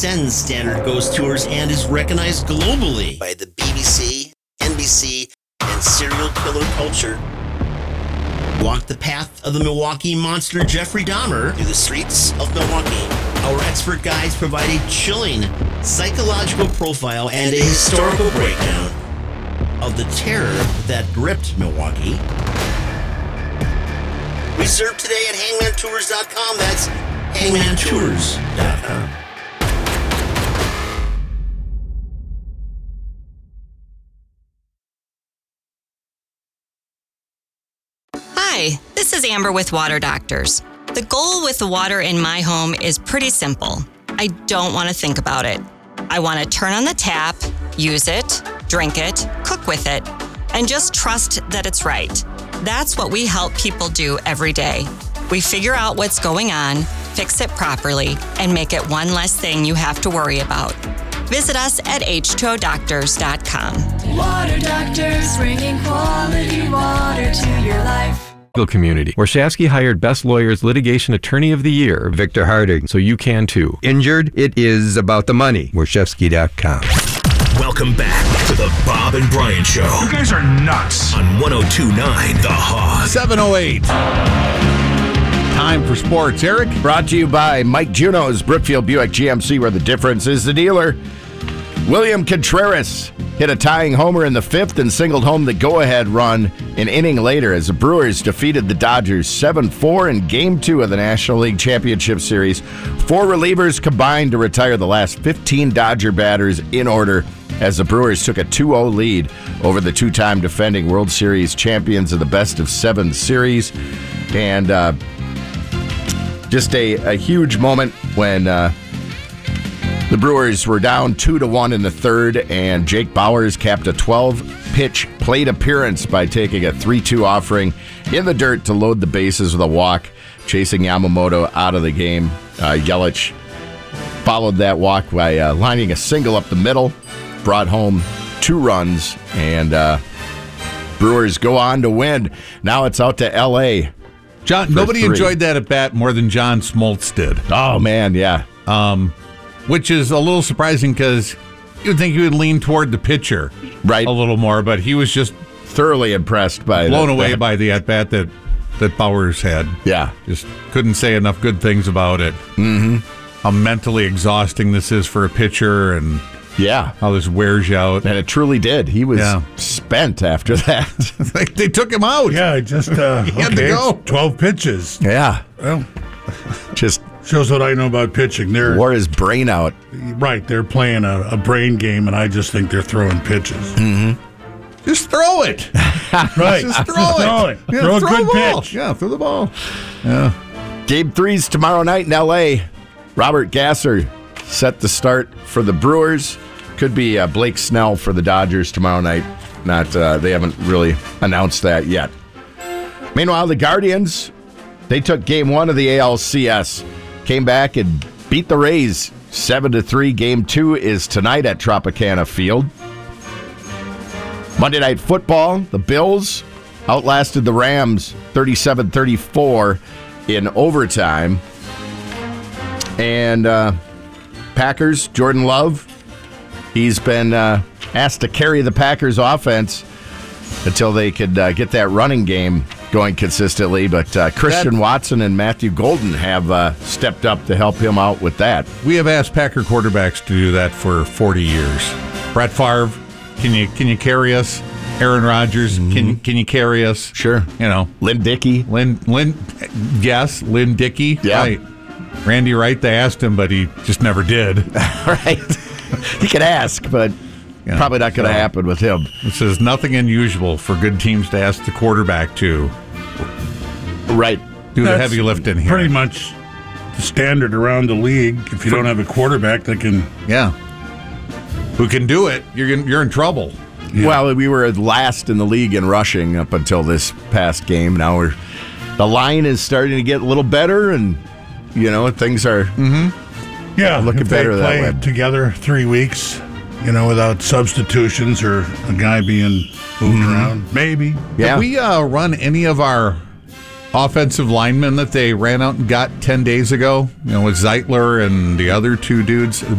transcends standard ghost tours and is recognized globally by the BBC, NBC, and serial killer culture. Walk the path of the Milwaukee monster Jeffrey Dahmer through the streets of Milwaukee. Our expert guides provide a chilling psychological profile and a historical breakdown of the terror that gripped Milwaukee. Reserve today at hangmantours.com. That's hangmantours.com. Hi, this is Amber with Water Doctors. The goal with the water in my home is pretty simple. I don't want to think about it. I want to turn on the tap, use it, drink it, cook with it, and just trust that it's right. That's what we help people do every day. We figure out what's going on, fix it properly, and make it one less thing you have to worry about. Visit us at h2odoctors.com. Water Doctors, bringing quality water to your life. Community. Warshawski hired Best Lawyers Litigation Attorney of the Year, Victor Harding, so you can too. Injured? It is about the money. Warshawski.com. Welcome back to the Bob and Brian Show. You guys are nuts. On 102.9 The Hog. 7:08. Time for sports. Eric? Brought to you by Mike Juno's Brookfield Buick GMC, where the difference is the dealer. William Contreras hit a tying homer in the fifth and singled home the go-ahead run an inning later as the Brewers defeated the Dodgers 7-4 in Game 2 of the National League Championship Series. 4 relievers combined to retire the last 15 Dodger batters in order as the Brewers took a 2-0 lead over the two-time defending World Series champions of the best-of-7 series. And just a huge moment when the Brewers were down 2-1 in the third, and Jake Bauers capped a 12-pitch plate appearance by taking a 3-2 offering in the dirt to load the bases with a walk, chasing Yamamoto out of the game. Yelich followed that walk by lining a single up the middle, brought home 2 runs, and Brewers go on to win. Now it's out to L.A. John, nobody enjoyed that at bat more than John Smoltz did. Oh, man, yeah. Which is a little surprising because you would think he would lean toward the pitcher right a little more, but he was just thoroughly impressed by blown away by the at-bat that Bauers had. Yeah. Just couldn't say enough good things about it. Mm-hmm. How mentally exhausting this is for a pitcher and how this wears you out. And it truly did. He was spent after that. They took him out. Yeah, just he had to go. 12 pitches. Yeah. Well, just shows what I know about pitching. Wore his brain out. Right, they're playing a brain game, and I just think they're throwing pitches. Mm-hmm. Just throw it. Right. Just throw it. Yeah, throw a good pitch. Yeah, throw the ball. Yeah. Game 3's tomorrow night in L.A. Robert Gasser set the start for the Brewers. Could be Blake Snell for the Dodgers tomorrow night. They haven't really announced that yet. Meanwhile, the Guardians, they took Game 1 of the ALCS. Came back and beat the Rays 7-3. Game 2 is tonight at Tropicana Field. Monday Night Football, the Bills outlasted the Rams 37-34 in overtime. And Packers, Jordan Love, he's been asked to carry the Packers offense until they could get that running game going consistently, but Christian Watson and Matthew Golden have stepped up to help him out with that. We have asked Packer quarterbacks to do that for 40 years. Brett Favre, can you carry us? Aaron Rodgers, can you carry us? Sure. You know, Lynn Dickey. Lynn Dickey. Yeah. Right. Randy Wright, they asked him, but he just never did. Right. He could ask, but probably not going to happen with him. This is nothing unusual for good teams to ask the quarterback to do the heavy lifting here. Pretty much the standard around the league. If you don't have a quarterback that can... Yeah. Who can do it, you're in trouble. Yeah. Well, we were last in the league in rushing up until this past game. Now the line is starting to get a little better, and things are looking better that way. If they play together 3 weeks, without substitutions or a guy being moved around, maybe. Yeah. Did we run any of our offensive linemen that they ran out and got 10 days ago? With Zeitler and the other 2 dudes.